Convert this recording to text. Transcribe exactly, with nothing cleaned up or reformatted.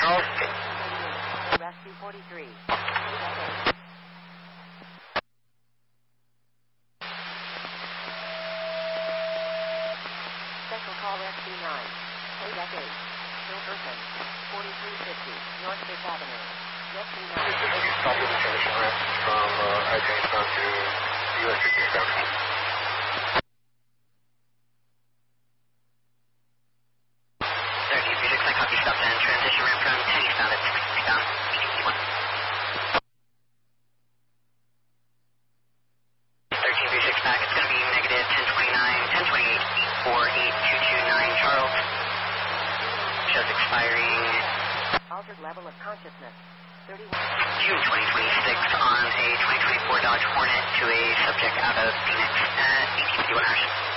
Charles. Rescue forty-three. Special call Rescue nine. Kodak eight. Still person. forty-three fifty. North Fifth Avenue. Rescue nine. Stop the transition ramp from uh, I Jamestown to U S sixty-seven. Copy, stop and transition ramp from ten eastbound at six eastbound, E T one. thirteen three six back, it's going to be negative ten twenty-nine, ten twenty-eight, four eight two two nine Charles. Shows expiring Altered level of consciousness. thirty-one. June twenty twenty-six on a twenty twenty-four Dodge Hornet to a subject out of Phoenix at eighteen fifty-one hours.